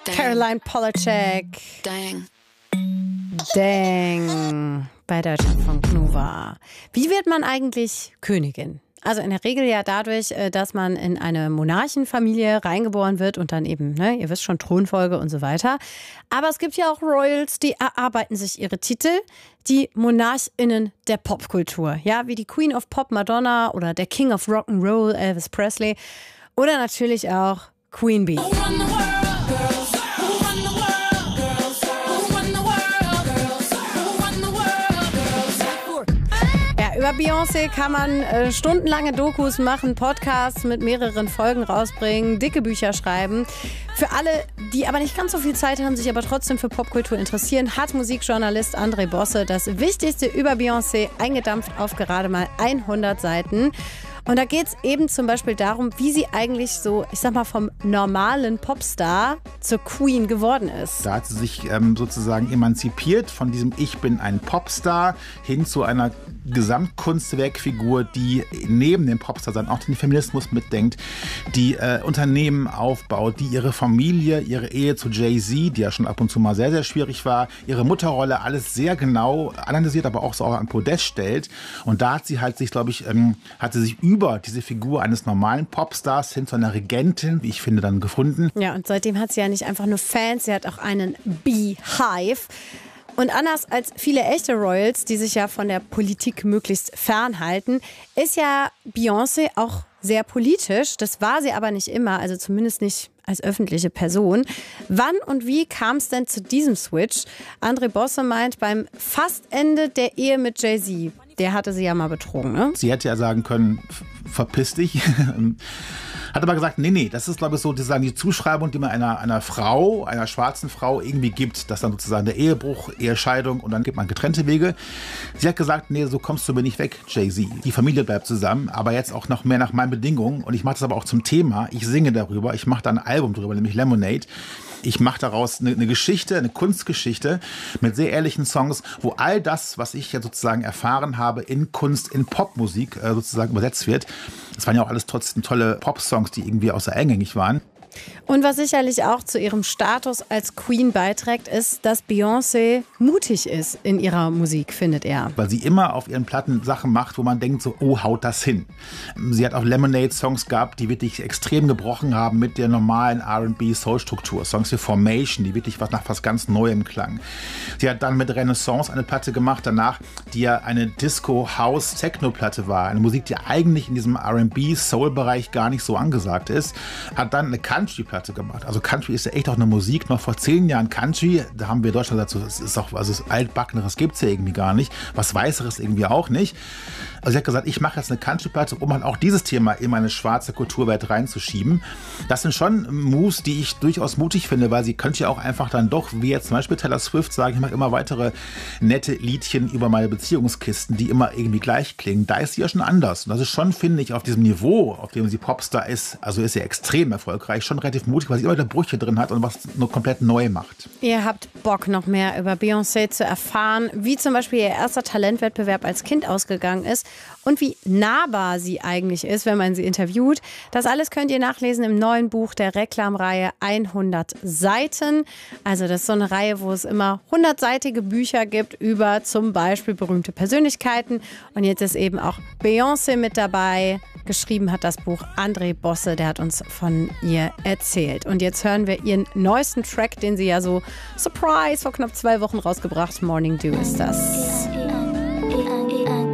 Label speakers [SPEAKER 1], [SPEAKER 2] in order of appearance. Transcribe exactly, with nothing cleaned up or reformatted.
[SPEAKER 1] Caroline Polachek.
[SPEAKER 2] Dang.
[SPEAKER 1] Dang. Bei Deutschlandfunk Nova. Wie wird man eigentlich Königin? Also in der Regel ja dadurch, dass man in eine Monarchenfamilie reingeboren wird und dann eben, ne, ihr wisst schon, Thronfolge und so weiter. Aber es gibt ja auch Royals, die erarbeiten sich ihre Titel, die MonarchInnen der Popkultur. Ja, wie die Queen of Pop Madonna oder der King of Rock'n'Roll Elvis Presley oder natürlich auch Queen Bee. Über Beyoncé kann man äh, stundenlange Dokus machen, Podcasts mit mehreren Folgen rausbringen, dicke Bücher schreiben. Für alle, die aber nicht ganz so viel Zeit haben, sich aber trotzdem für Popkultur interessieren, hat Musikjournalist André Bosse das Wichtigste über Beyoncé eingedampft auf gerade mal hundert Seiten. Und da geht es eben zum Beispiel darum, wie sie eigentlich so, ich sag mal, vom normalen Popstar zur Queen geworden ist.
[SPEAKER 3] Da hat sie sich ähm, sozusagen emanzipiert von diesem Ich bin ein Popstar hin zu einer Gesamtkunstwerkfigur, die neben dem Popstar sein auch den Feminismus mitdenkt, die äh, Unternehmen aufbaut, die ihre Familie, ihre Ehe zu Jay-Z, die ja schon ab und zu mal sehr, sehr schwierig war, ihre Mutterrolle alles sehr genau analysiert, aber auch so auch an Podest stellt. Und da hat sie halt sich, glaube ich, ähm, hat sie sich über diese Figur eines normalen Popstars hin zu einer Regentin, wie ich finde, dann gefunden.
[SPEAKER 1] Ja, und seitdem hat sie ja nicht einfach nur Fans, sie hat auch einen Beehive. Und anders als viele echte Royals, die sich ja von der Politik möglichst fernhalten, ist ja Beyoncé auch sehr politisch. Das war sie aber nicht immer, also zumindest nicht als öffentliche Person. Wann und wie kam es denn zu diesem Switch? André Bosse meint, beim Fastende der Ehe mit Jay-Z, der hatte sie ja mal betrogen, ne?
[SPEAKER 3] Sie hätte ja sagen können, verpiss dich. Hat aber gesagt, nee, nee, das ist, glaube ich, so sozusagen die Zuschreibung, die man einer, einer Frau, einer schwarzen Frau irgendwie gibt, dass dann sozusagen der Ehebruch, Ehescheidung und dann gibt man getrennte Wege. Sie hat gesagt, nee, so kommst du mir nicht weg, Jay-Z. Die Familie bleibt zusammen, aber jetzt auch noch mehr nach meinen Bedingungen und ich mache das aber auch zum Thema. Ich singe darüber, ich mache da ein Album drüber, nämlich Lemonade. Ich mache daraus eine, eine Geschichte, eine Kunstgeschichte mit sehr ehrlichen Songs, wo all das, was ich ja sozusagen erfahren habe, in Kunst, in Popmusik äh, sozusagen übersetzt wird. Das waren ja auch alles trotzdem tolle Popsongs, die irgendwie außer eingängig waren.
[SPEAKER 1] Und was sicherlich auch zu ihrem Status als Queen beiträgt, ist, dass Beyoncé mutig ist in ihrer Musik, findet er.
[SPEAKER 3] Weil sie immer auf ihren Platten Sachen macht, wo man denkt so, oh, haut das hin. Sie hat auch Lemonade-Songs gehabt, die wirklich extrem gebrochen haben mit der normalen R and B-Soul-Struktur. Songs wie Formation, die wirklich was nach was ganz Neuem klang. Sie hat dann mit Renaissance eine Platte gemacht, danach, die ja eine Disco-House-Techno-Platte war. Eine Musik, die eigentlich in diesem R and B-Soul-Bereich gar nicht so angesagt ist. Hat dann eine Country-Platte gemacht. Also Country ist ja echt auch eine Musik. Noch vor zehn Jahren Country, da haben wir in Deutschland gesagt, das ist auch, also das Altbackeneres gibt es ja irgendwie gar nicht. Was Weißeres irgendwie auch nicht. Also sie hat gesagt, ich mache jetzt eine Country-Platte, um halt auch dieses Thema in meine schwarze Kulturwelt reinzuschieben. Das sind schon Moves, die ich durchaus mutig finde, weil sie könnte ja auch einfach dann doch, wie jetzt zum Beispiel Taylor Swift, sagen, ich mache immer weitere nette Liedchen über meine Beziehungskisten, die immer irgendwie gleich klingen. Da ist sie ja schon anders. Und das ist schon, finde ich, auf diesem Niveau, auf dem sie Popstar ist, also ist sie extrem erfolgreich, schon relativ mutig, weil sie immer wieder Brüche drin hat und was nur komplett neu macht.
[SPEAKER 1] Ihr habt Bock, noch mehr über Beyoncé zu erfahren, wie zum Beispiel ihr erster Talentwettbewerb als Kind ausgegangen ist und wie nahbar sie eigentlich ist, wenn man sie interviewt. Das alles könnt ihr nachlesen im neuen Buch der Reklamreihe hundert Seiten. Also das ist so eine Reihe, wo es immer hundertseitige Bücher gibt über zum Beispiel berühmte Persönlichkeiten. Und jetzt ist eben auch Beyoncé mit dabei. Geschrieben hat das Buch André Bosse, der hat uns von ihr erzählt. Und jetzt hören wir ihren neuesten Track, den sie ja so Surprise vor knapp zwei Wochen rausgebracht, Morning Dew ist das.
[SPEAKER 4] Ja, ja, ja, ja.